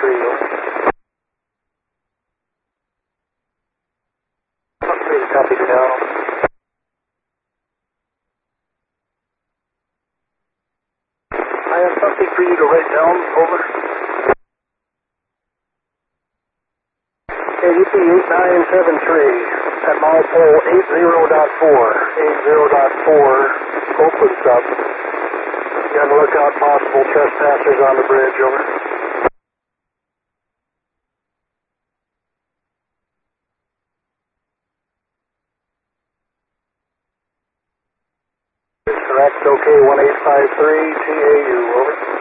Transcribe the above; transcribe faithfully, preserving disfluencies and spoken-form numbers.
three, over. Three, copy you now. I have something for you to write down, over. A D P eight nine seven three at mile pole eight zero point four, eight zero point four, Oakland sub. You have a lookout possible trespassers on the bridge, over. Correct, okay, one eight five three, T A U, over.